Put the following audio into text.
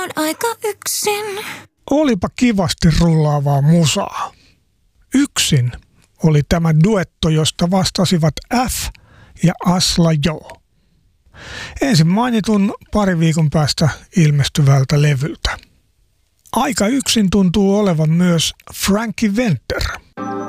On aika yksin. Olipa kivasti rullaavaa musaa. Yksin oli tämä duetto, josta vastasivat F ja Asla Jo. Ensin mainitun pari viikon päästä ilmestyvältä levyltä. Aika yksin tuntuu olevan myös Frankie Venter.